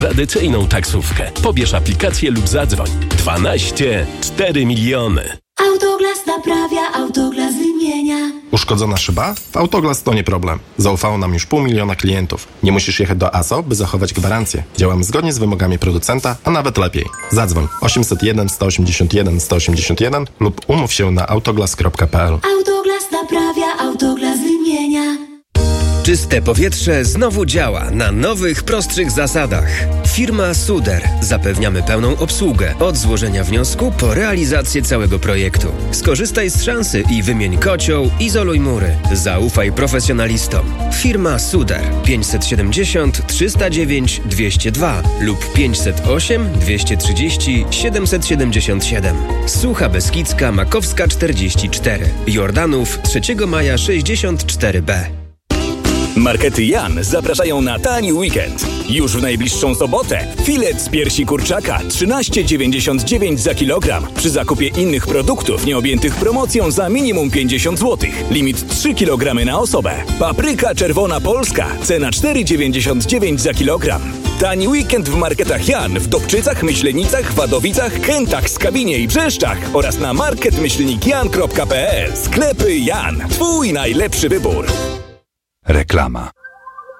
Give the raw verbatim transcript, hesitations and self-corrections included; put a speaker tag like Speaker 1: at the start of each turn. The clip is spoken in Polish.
Speaker 1: tradycyjną taksówkę. Pobierz aplikację lub zadzwoń. dwanaście cztery miliony.
Speaker 2: Autoglas naprawia, Autoglas wymienia.
Speaker 3: Uszkodzona szyba? W Autoglas to nie problem. Zaufało nam już pół miliona klientów. Nie musisz jechać do A S O, by zachować gwarancję. Działamy zgodnie z wymogami producenta, a nawet lepiej. Zadzwoń osiemset jeden sto osiemdziesiąt jeden sto osiemdziesiąt jeden lub umów się na autoglas kropka p l.
Speaker 2: Autoglas naprawia, Autoglas wymienia.
Speaker 4: Czyste powietrze znowu działa na nowych, prostszych zasadach. Firma Suder. Zapewniamy pełną obsługę od złożenia wniosku po realizację całego projektu. Skorzystaj z szansy i wymień kocioł, izoluj mury. Zaufaj profesjonalistom. Firma Suder pięćset siedemdziesiąt trzysta dziewięć dwieście dwa lub pięćset osiem dwieście trzydzieści siedemset siedemdziesiąt siedem. Sucha Beskidzka Makowska czterdzieści cztery. Jordanów trzeciego maja sześćdziesiąt cztery b.
Speaker 5: Markety Jan zapraszają na tani weekend. Już w najbliższą sobotę filet z piersi kurczaka trzynaście dziewięćdziesiąt dziewięć za kilogram. Przy zakupie innych produktów nieobjętych promocją za minimum pięćdziesiąt złotych. Limit trzy kilogramy na osobę. Papryka czerwona polska. Cena cztery dziewięćdziesiąt dziewięć za kilogram. Tani weekend w marketach Jan w Dobczycach, Myślenicach, Wadowicach, Chętach, Skawinie i Brzeszczach oraz na market myślnik jan kropka p l. Sklepy Jan. Twój najlepszy wybór.
Speaker 6: Reklama.